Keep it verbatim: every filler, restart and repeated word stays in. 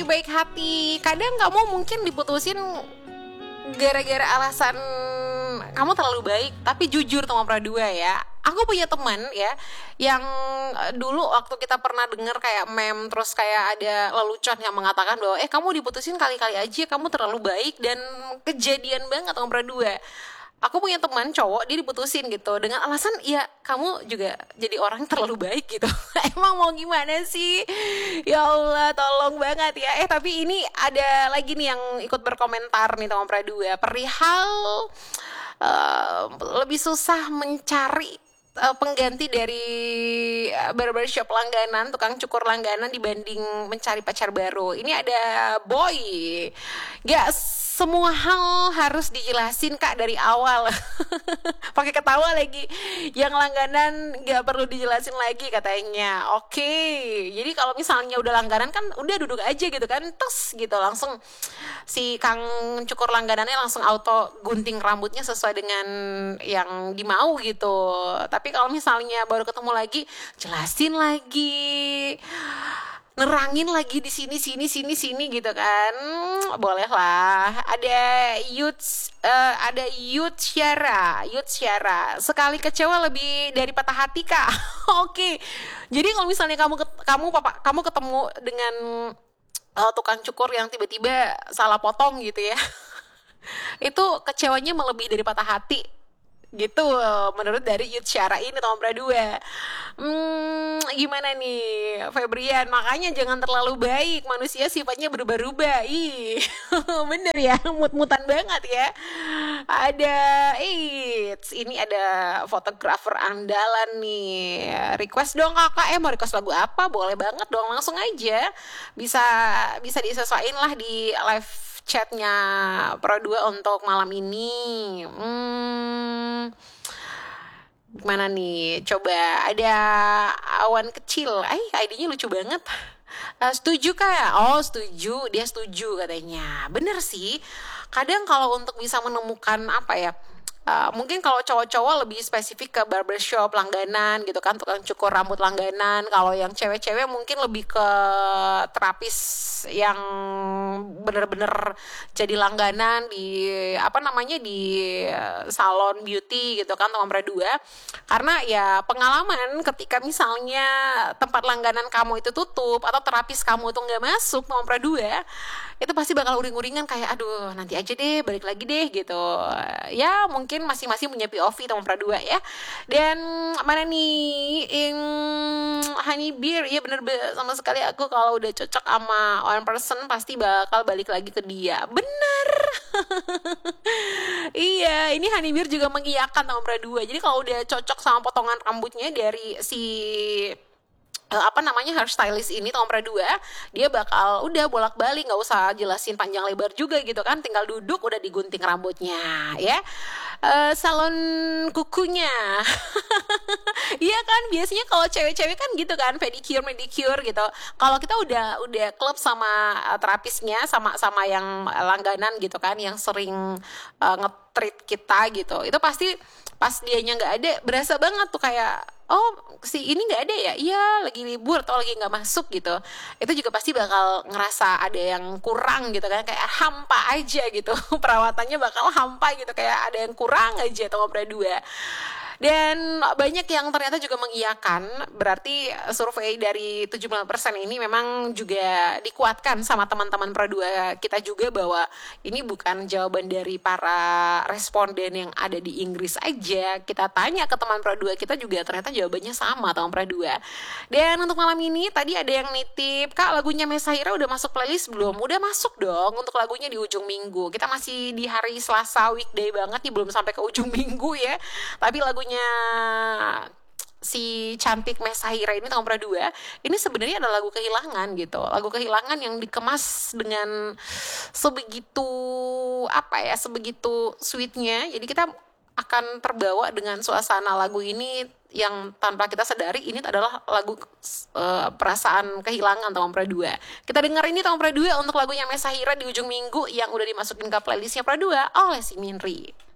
baik hati. Kadang kamu mungkin diputusin gara-gara alasan kamu terlalu baik, tapi jujur sama Pradua ya. Aku punya teman ya yang eh, dulu waktu kita pernah dengar kayak meme, terus kayak ada lelucon yang mengatakan bahwa eh kamu diputusin kali-kali aja, kamu terlalu baik, dan kejadian banget sama Pradua. Aku punya teman cowok, dia diputusin gitu dengan alasan ya kamu juga jadi orang yang terlalu baik gitu. Emang mau gimana sih? Ya Allah, tolong banget ya. Eh tapi ini ada lagi nih yang ikut berkomentar nih sama Pradua perihal uh, lebih susah mencari uh, pengganti dari uh, barbershop langganan, tukang cukur langganan dibanding mencari pacar baru. Ini ada Boy. Gak semua hal harus dijelasin Kak dari awal. Pakai ketawa lagi. Yang langganan gak perlu dijelasin lagi katanya. Oke. Jadi kalau misalnya udah langganan kan udah duduk aja gitu kan. Terus gitu langsung si Kang cukur langganannya langsung auto gunting rambutnya sesuai dengan yang dimau gitu. Tapi kalau misalnya baru ketemu lagi, jelasin lagi, nerangin lagi di sini sini sini sini gitu kan. Boleh lah. Ada Yuts uh, ada Yut Syara, Yut Syara. Sekali kecewa lebih dari patah hati Kak. Oke. Jadi kalau misalnya kamu kamu papa kamu ketemu dengan uh, tukang cukur yang tiba-tiba salah potong gitu ya. Itu kecewanya melebihi dari patah hati. Gitu menurut dari Yud Syara ini Tom Pradua. Hmm, gimana nih Febrian? Makanya jangan terlalu baik, manusia sifatnya berubah-ubah. Ih, bener ya, mut-mutan banget ya. Ada Eits, ini ada fotografer andalan nih. Request dong kakak, eh mau request lagu apa? Boleh banget dong, langsung aja. Bisa bisa disesuaiin lah di live chatnya Pradua untuk malam ini. Hmm, gimana nih? Coba ada awan kecil. Eh, I D-nya lucu banget. Uh, setuju Kak? Oh setuju, dia setuju katanya. Bener sih. Kadang kalau untuk bisa menemukan apa ya? Uh, mungkin kalau cowok-cowok lebih spesifik ke barbershop langganan gitu kan, tukang cukur rambut langganan. Kalau yang cewek-cewek mungkin lebih ke terapis yang bener-bener jadi langganan di apa namanya di salon beauty gitu kan, teman Pradua. Karena ya pengalaman ketika misalnya tempat langganan kamu itu tutup atau terapis kamu itu nggak masuk, teman Pradua, itu pasti bakal uring-uringan kayak aduh nanti aja deh, balik lagi deh gitu. Ya mungkin masing-masing punya P O V teman Pradua ya. Dan mana nih in Honey Beer, iya bener sama sekali aku kalau udah cocok sama one person pasti bakal balik lagi ke dia. Bener. Iya, ini Honey Beer juga mengiyakan teman Pradua. Jadi kalau udah cocok sama potongan rambutnya dari si Uh, apa namanya hairstylist ini Tom Pradua, dia bakal udah bolak-balik, nggak usah jelasin panjang lebar juga gitu kan, tinggal duduk udah digunting rambutnya ya. Uh, salon kukunya iya kan biasanya kalau cewek-cewek kan gitu kan, pedicure medicure gitu. Kalau kita udah udah klub sama uh, terapisnya, sama sama yang langganan gitu kan, yang sering uh, nge-treat kita gitu, itu pasti pas dianya nggak ada berasa banget tuh kayak oh si ini nggak ada ya, iya lagi libur atau lagi nggak masuk gitu. Itu juga pasti bakal ngerasa ada yang kurang gitu kan, kayak hampa aja gitu. Perawatannya bakal hampa gitu, kayak ada yang kurang aja Tom Pradua. Dan banyak yang ternyata juga mengiyakan. Berarti survei dari tujuh puluh lima persen ini memang juga dikuatkan sama teman-teman Pradua kita juga, bahwa ini bukan jawaban dari para responden yang ada di Inggris aja. Kita tanya ke teman Pradua kita juga ternyata jawabannya sama teman Pradua. Dan untuk malam ini tadi ada yang nitip, Kak lagunya Mesahira udah masuk playlist belum? Udah masuk dong untuk lagunya di ujung minggu. Kita masih di hari Selasa weekday banget nih, belum sampai ke ujung minggu ya. Tapi lagunya si cantik Mesahira ini Tom Pradua ini sebenarnya adalah lagu kehilangan gitu, lagu kehilangan yang dikemas dengan sebegitu apa ya, sebegitu sweetnya. Jadi kita akan terbawa dengan suasana lagu ini yang tanpa kita sadari ini adalah lagu uh, perasaan kehilangan Tom Pradua. Kita dengar ini Tom Pradua untuk lagunya Mesahira di ujung minggu yang udah dimasukin ke playlistnya Pradua oleh si Minri.